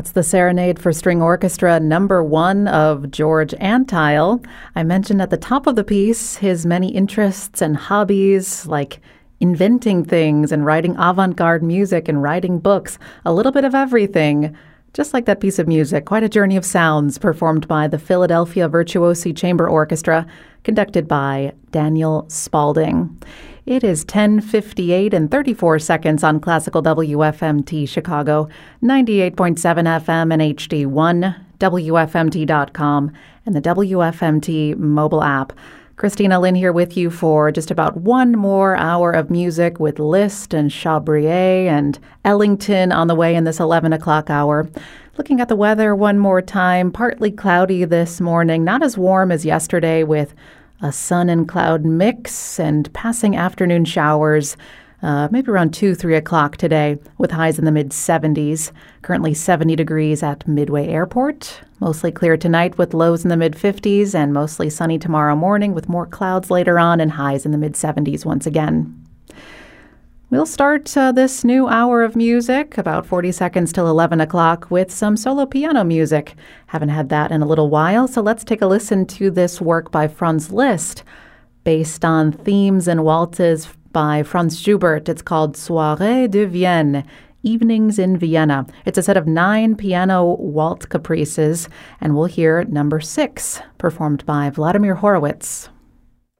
That's the Serenade for String Orchestra #1 of George Antheil. I mentioned at the top of the piece his many interests and hobbies like inventing things and writing avant-garde music and writing books, a little bit of everything. Just like that piece of music, quite a journey of sounds performed by the Philadelphia Virtuosi Chamber Orchestra, conducted by Daniel Spalding. It is 10:58 and 34 seconds on Classical WFMT Chicago, 98.7 FM and HD1, WFMT.com, and the WFMT mobile app. Christina Lynn here with you for just about one more hour of music with Liszt and Chabrier and Ellington on the way in this 11 o'clock hour. Looking at the weather one more time, partly cloudy this morning, not as warm as yesterday with a sun and cloud mix and passing afternoon showers, maybe around 2-3 o'clock today with highs in the mid-70s. Currently 70 degrees at Midway Airport. Mostly clear tonight with lows in the mid-50s and mostly sunny tomorrow morning with more clouds later on and highs in the mid-70s once again. We'll start this new hour of music, about 40 seconds till 11 o'clock, with some solo piano music. Haven't had that in a little while, so let's take a listen to this work by Franz Liszt, based on themes and waltzes by Franz Schubert. It's called Soirée de Vienne, Evenings in Vienna. It's a set of 9 piano waltz caprices, and we'll hear number 6, performed by Vladimir Horowitz.